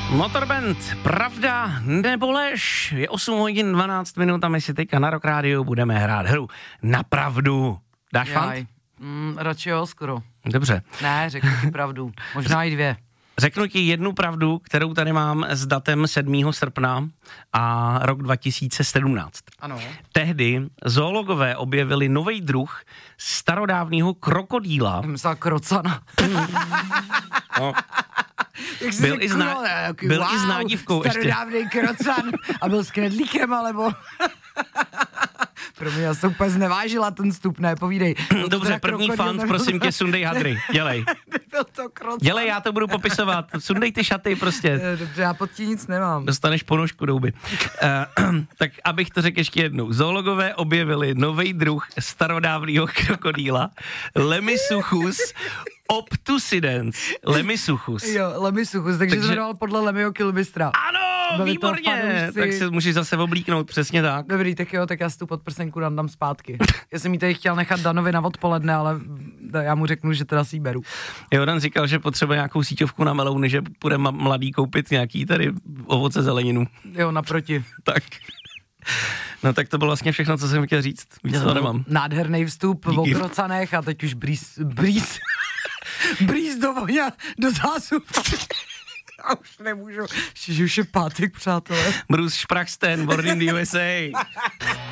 Motorband, pravda nebo lež? Je 8 hodin 12 minut a my si teďka na Rock Rádiu budeme hrát hru na pravdu. Dáš fant? Radši jo, skoro. Dobře. Ne, řeknu ti pravdu. Možná i dvě. Řeknu ti jednu pravdu, kterou tady mám s datem 7. srpna a rok 2017. Ano. Tehdy zoologové objevili nový druh starodávného krokodýla. Myslela krocana. No. Byl i s nádivkou ještě. Starodávnej krocan a byl s knedlíkem, alebo... Pro mě já jsem úplně znevážila ten vstup, ne, povídej. Dobře, první fant, prosím tě, sundej hadry, dělej. Byl to krocan. Dělej, já to budu popisovat, sundej ty šaty prostě. Dobře, já pod tím nic nemám. Dostaneš ponožku do huby. Tak abych to řekl ještě jednou. Zoologové objevili nový druh starodávného krokodýla, Lemisuchus obtusidens. Lemisuchus. Jo, Lemisuchus, takže se jmenoval podle Lemio Kilmistra. Ano, výborně, tak se můžeš zase oblíknout, přesně tak. Dobrý, tak jo, tak já si tu podprsenku dám zpátky. Já jsem jí tady chtěl nechat Danovi na odpoledne, ale já mu řeknu, že teda si ji beru. Jo, Dan říkal, že potřebuje nějakou síťovku na melouny, že bude mladý koupit nějaký tady ovoce zeleninu. Jo, naproti. Tak. No tak to bylo vlastně všechno, co jsem chtěl říct. Víc to nemám. Nádherný vstup v okrocanech a teď už brýs do voně, do zásup. Já už nemůžu. Už je pátek, přátelé. Bruce Springsteen, born in the USA.